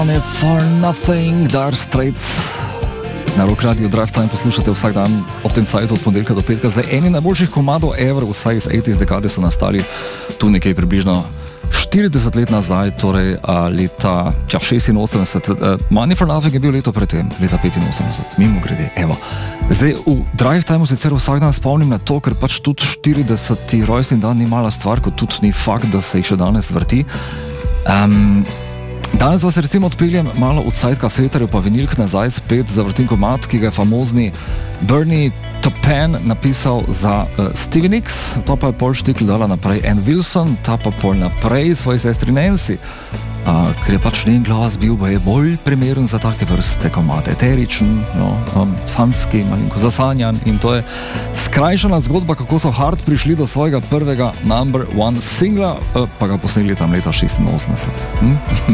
For nothing, Dire Straits. Na Rock Radio Drive Time poslušate vsak dan ob tem cajtu od ponedeljka do petka. Zdaj, eni najboljših komadov ever, vsaj iz 80s dekade so nastali tu nekaj približno 40 let nazaj, torej leta 86. Money for Nothing je bil leto predtem, leta 85, mimo grede, evo. Zdaj, v Drive Timeu sicer vsak dan spomnim na to, ker pač tudi 40. rojstni dan ni mala stvar, kot tudi ni fakt, da se jih še danes vrti. Danes vas recimo odpeljem malo od side kasetarjev pa vinilk nazaj spet za vrtin komad, ki ga je famozni Bernie Taupin napisal za Stevie Nicks, to pa je pol štikl dala naprej Ann Wilson, ta pa pol naprej svoji sestri Nancy, ker je pač njen glas bil bolj primeren za take vrste komade, eteričen, sanski, malinko zasanjan, in to je skrajšana zgodba, kako so Hard prišli do svojega prvega number one singla, pa ga posneli tam leta 86.